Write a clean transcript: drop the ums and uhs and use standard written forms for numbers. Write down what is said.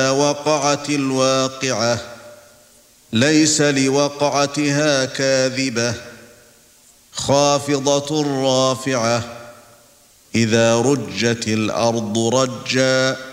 وقعت الواقعة ليس لوقعتها كاذبة خافضة رافعة إذا رجت الأرض رجا